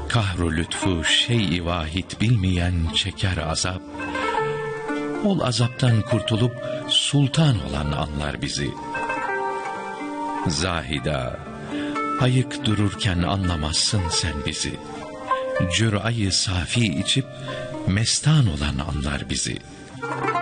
Kahru lütfu şey-i vahid bilmeyen çeker azap. Ol azaptan kurtulup sultan olan anlar bizi. Zahida, ayık dururken anlamazsın sen bizi. Cür'ayı safi içip mestan olan anlar bizi.